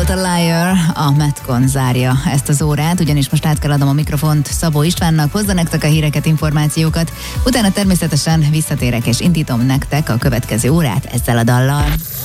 What a Liar, a Metcon zárja ezt az órát, ugyanis most át kell adnom a mikrofont Szabó Istvánnak, hozza nektek a híreket, információkat, utána természetesen visszatérek és indítom nektek a következő órát ezzel a dallal.